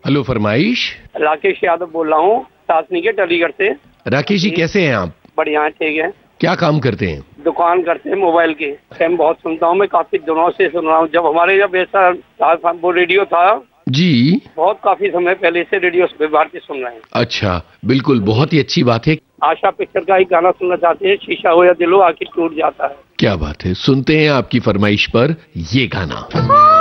Hello, फरमाइश। राकेश यादव बोल रहा हूँ, शासनिक अलीगढ़ से। राकेश जी, कैसे हैं आप? बढ़िया है, ठीक है। क्या काम करते हैं? दुकान करते हैं मोबाइल की। मैं बहुत सुनता हूँ, मैं काफी दिनों से सुन रहा हूँ। जब हमारे जब ऐसा वो रेडियो था जी, बहुत काफी समय पहले से रेडियो भारती सुन रहे हैं। अच्छा, बिल्कुल, बहुत ही अच्छी बात है। आशा पिक्चर का ही गाना सुनना चाहते हैं, शीशा हो या दिलो आखिर टूट जाता है। क्या बात है, सुनते हैं आपकी फरमाइश पर ये गाना।